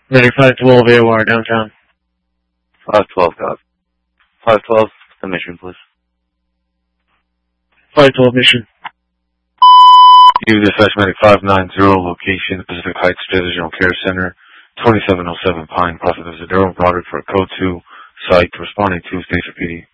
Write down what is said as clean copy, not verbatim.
Medic 512 AOR downtown. 512, God. 512, the mission, please. 512 mission. You dispatch medic 590, location Pacific Heights Transitional Care Center, 2707 Pine, Paso Roderick for a code 2 site responding to station PD.